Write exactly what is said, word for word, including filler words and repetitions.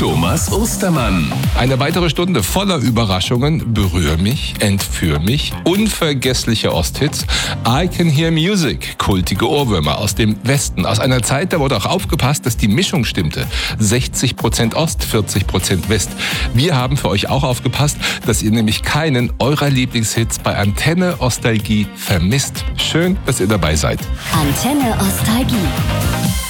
Thomas Ostermann. Eine weitere Stunde voller Überraschungen. Berühr mich, entführ mich, unvergessliche Osthits. I Can Hear Music, kultige Ohrwürmer aus dem Westen. Aus einer Zeit, da wurde auch aufgepasst, dass die Mischung stimmte. sechzig Prozent Ost, vierzig Prozent West. Wir haben für euch auch aufgepasst, dass ihr nämlich keinen eurer Lieblingshits bei Antenne Ostalgie vermisst. Schön, dass ihr dabei seid. Antenne Ostalgie.